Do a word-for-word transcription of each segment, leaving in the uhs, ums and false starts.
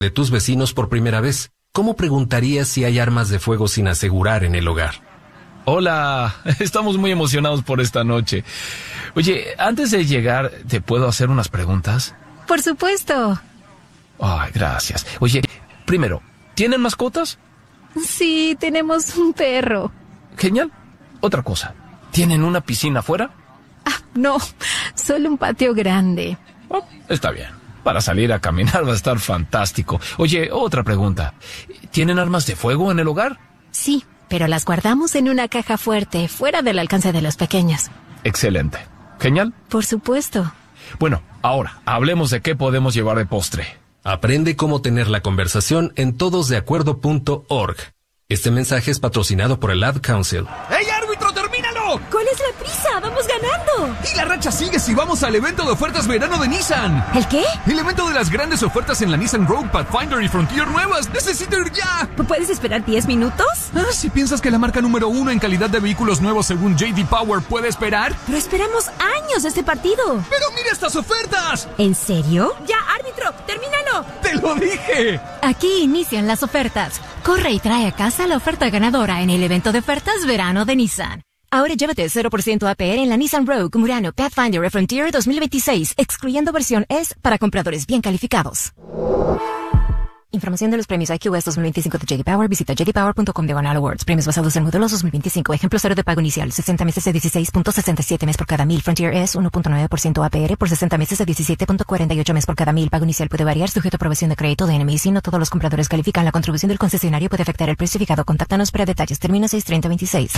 de tus vecinos por primera vez. ¿Cómo preguntarías si hay armas de fuego sin asegurar en el hogar? Hola, estamos muy emocionados por esta noche. Oye, antes de llegar, ¿te puedo hacer unas preguntas? Por supuesto. Ay, gracias. Oye, primero, ¿tienen mascotas? Sí, tenemos un perro. Genial. Otra cosa, ¿tienen una piscina afuera? Ah, no, solo un patio grande. Oh, está bien. Para salir a caminar va a estar fantástico. Oye, otra pregunta. ¿Tienen armas de fuego en el hogar? Sí, pero las guardamos en una caja fuerte, fuera del alcance de los pequeños. Excelente. Genial. Por supuesto. Bueno, ahora, hablemos de qué podemos llevar de postre. Aprende cómo tener la conversación en todos de acuerdo punto org. Este mensaje es patrocinado por el Ad Council. ¡Ey, árbitro, termínalo! ¿Cuál es la prisa? ¡Vamos ganando! Y la racha sigue si vamos al evento de ofertas verano de Nissan. ¿El qué? El evento de las grandes ofertas en la Nissan Rogue, Pathfinder y Frontier nuevas. ¡Necesito ir ya! ¿Puedes esperar diez minutos? Ah, si piensas que la marca número uno en calidad de vehículos nuevos según J D Power puede esperar. Pero esperamos años de este partido. ¡Pero mira estas ofertas! ¿En serio? ¡Ya, árbitro! ¡Termínalo! ¡Te lo dije! Aquí inician las ofertas. Corre y trae a casa la oferta ganadora en el evento de ofertas verano de Nissan. Ahora llévate cero por ciento A P R en la Nissan Rogue, Murano, Pathfinder y Frontier dos mil veintiséis, excluyendo versión S para compradores bien calificados. Información de los premios I Q S dos mil veinticinco de J D Power. Visita j d power punto com diagonal awards. Premios basados en modelos dos mil veinticinco. Ejemplo cero de pago inicial. sesenta meses de dieciséis punto sesenta y siete mes por cada mil. Frontier S uno punto nueve por ciento A P R por sesenta meses de diecisiete punto cuarenta y ocho mes por cada mil. Pago inicial puede variar sujeto a aprobación de crédito de N M I C. No todos los compradores califican. La contribución del concesionario puede afectar el precio fijado. Contáctanos para detalles. Término seis treinta veintiséis.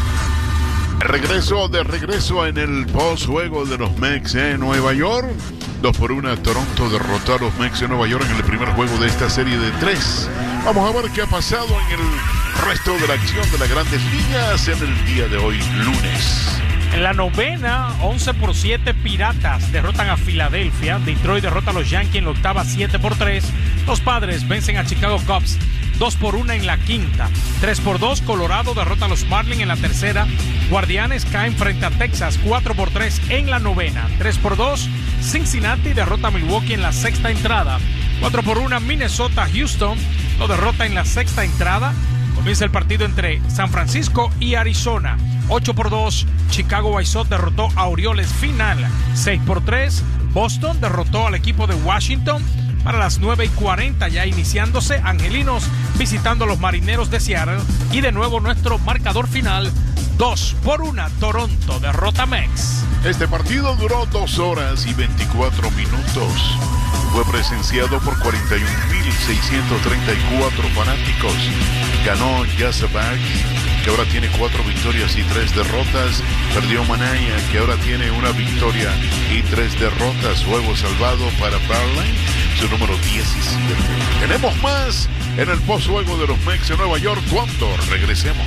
Regreso de regreso en el post-juego de los Mets en Nueva York. Dos por una, Toronto derrotó a los Mets en Nueva York en el primer juego de esta serie de tres. Vamos a ver qué ha pasado en el resto de la acción de las Grandes Ligas en el día de hoy, lunes. En la novena, once por siete, Piratas derrotan a Filadelfia. Detroit derrota a los Yankees en la octava, siete por tres. Los Padres vencen a Chicago Cubs, dos por uno en la quinta. tres por dos, Colorado derrota a los Marlins en la tercera. Guardianes caen frente a Texas, cuatro por tres en la novena. tres por dos, Cincinnati derrota a Milwaukee en la sexta entrada. cuatro por uno, Minnesota Houston lo derrota en la sexta entrada. Comienza el partido entre San Francisco y Arizona. ocho por dos, Chicago White Sox derrotó a Orioles final. seis por tres, Boston derrotó al equipo de Washington. Para las nueve y cuarenta, ya iniciándose, Angelinos visitando a los Marineros de Seattle. Y de nuevo nuestro marcador final, dos por uno, Toronto derrota a Mets. Este partido duró dos horas y veinticuatro minutos. Fue presenciado por cuarenta y un mil seiscientos treinta y cuatro fanáticos. Ganó Yazabak, que ahora tiene cuatro victorias y tres derrotas. Perdió Manaya, que ahora tiene una victoria y tres derrotas. Juego salvado para Barline, su número diecisiete. Tenemos más en el post-juego de los Mets en Nueva York cuando regresemos.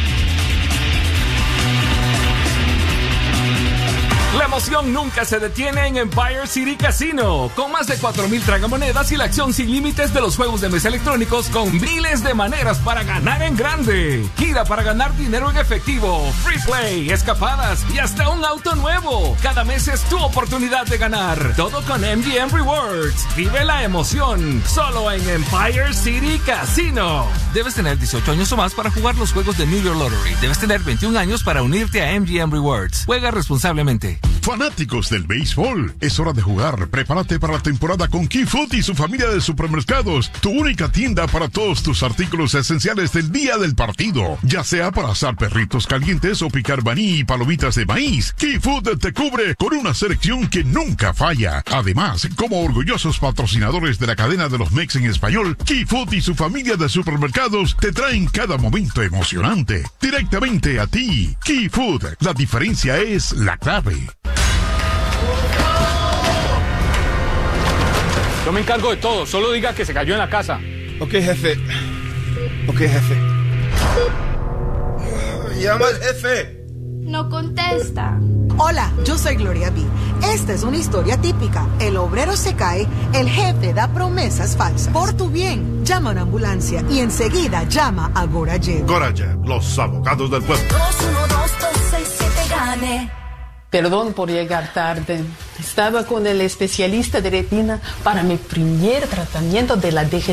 La emoción nunca se detiene en Empire City Casino. Con más de cuatro mil tragamonedas y la acción sin límites de los juegos de mesa electrónicos con miles de maneras para ganar en grande. Gira para ganar dinero en efectivo, free play, escapadas y hasta un auto nuevo. Cada mes es tu oportunidad de ganar. Todo con M G M Rewards. Vive la emoción solo en Empire City Casino. Debes tener dieciocho años o más para jugar los juegos de New York Lottery. Debes tener veintiún años para unirte a M G M Rewards. Juega responsablemente. Fanáticos del béisbol, es hora de jugar. Prepárate para la temporada con Key Food y su familia de supermercados, tu única tienda para todos tus artículos esenciales del día del partido, ya sea para asar perritos calientes o picar maní y palomitas de maíz. Key Food te cubre con una selección que nunca falla. Además, como orgullosos patrocinadores de la cadena de los Mets en español, Key Food y su familia de supermercados te traen cada momento emocionante directamente a ti. Key Food, la diferencia es la clave. Yo me encargo de todo, solo diga que se cayó en la casa. Ok, jefe. Ok, jefe. Llama al jefe. No contesta. Hola, yo soy Gloria B. Esta es una historia típica. El obrero se cae, el jefe da promesas falsas. Por tu bien, llama a una ambulancia y enseguida llama a Gorayev. Gorayev, los abogados del pueblo. dos uno dos dos seis siete gane. Perdón por llegar tarde. Estaba con el especialista de retina para mi primer tratamiento de la